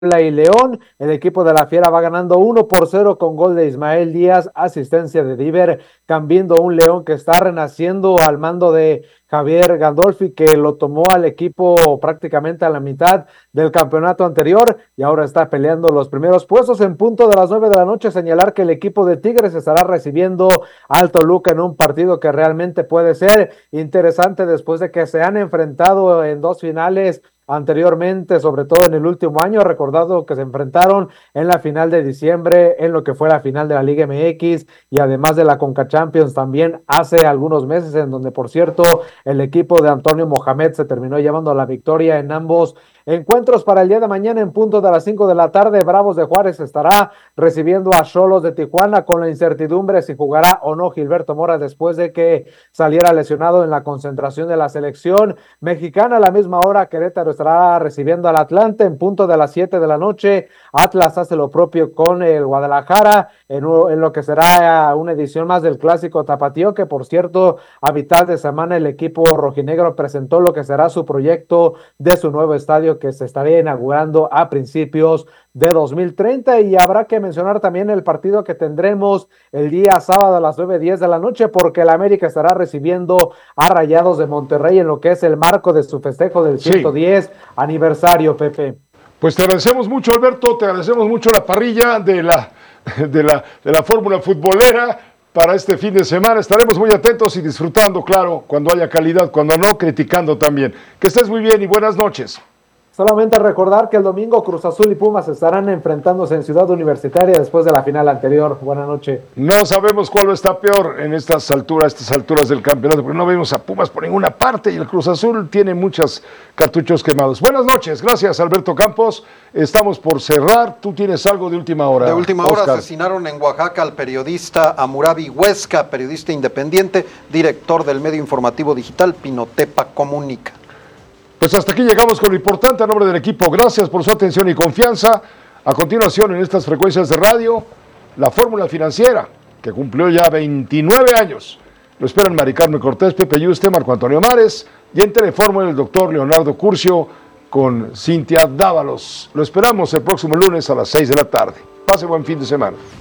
y León. El equipo de la Fiera va ganando 1-0 con gol de Ismael Díaz, asistencia de Diver, cambiando un León que está renaciendo al mando de Javier Gandolfi, que lo tomó al equipo prácticamente a la mitad del campeonato anterior y ahora está peleando los primeros puestos. En punto de las 9 de la noche, señalar que el equipo de Tigres estará recibiendo al Toluca en un partido que realmente puede ser interesante después de que se han enfrentado en dos finales anteriormente, sobre todo en el último año. Recordado que se enfrentaron en la final de diciembre, en lo que fue la final de la Liga MX y además de la Conca Champions también hace algunos meses, en donde por cierto el equipo de Antonio Mohamed se terminó llevando la victoria en ambos encuentros. Para el día de mañana en punto de las 5 de la tarde, Bravos de Juárez estará recibiendo a Xolos de Tijuana con la incertidumbre si jugará o no Gilberto Mora después de que saliera lesionado en la concentración de la selección mexicana. A la misma hora Querétaro estará recibiendo al Atlante en punto de las 7 de la noche. Atlas hace lo propio con el Guadalajara en lo que será una edición más del Clásico Tapatío, que por cierto a mitad de semana el equipo rojinegro presentó lo que será su proyecto de su nuevo estadio que se estaría inaugurando a principios de 2030. Y habrá que mencionar también el partido que tendremos el día sábado a las 9:10 de la noche, porque el América estará recibiendo a Rayados de Monterrey en lo que es el marco de su festejo del 110 aniversario, Pepe. Pues te agradecemos mucho, Alberto, te agradecemos mucho la parrilla de la fórmula futbolera para este fin de semana. Estaremos muy atentos y disfrutando, claro, cuando haya calidad, cuando no, criticando también. Que estés muy bien y buenas noches. Solamente recordar que el domingo Cruz Azul y Pumas estarán enfrentándose en Ciudad Universitaria después de la final anterior. Buenas noches. No sabemos cuál está peor en estas alturas del campeonato, porque no vemos a Pumas por ninguna parte y el Cruz Azul tiene muchos cartuchos quemados. Buenas noches, gracias Alberto Campos. Estamos por cerrar. ¿Tú tienes algo de última hora? De última hora, Oscar. Asesinaron en Oaxaca al periodista Amurabi Huesca, periodista independiente, director del medio informativo digital Pinotepa Comunica. Pues hasta aquí llegamos con lo importante a nombre del equipo. Gracias por su atención y confianza. A continuación, en estas frecuencias de radio, la fórmula financiera, que cumplió ya 29 años. Lo esperan Mari Carmen Cortés, Pepe Yuste, Marco Antonio Mares y en Telefórmula el doctor Leonardo Curcio con Cintia Dávalos. Lo esperamos el próximo lunes a las 6 de la tarde. Pase buen fin de semana.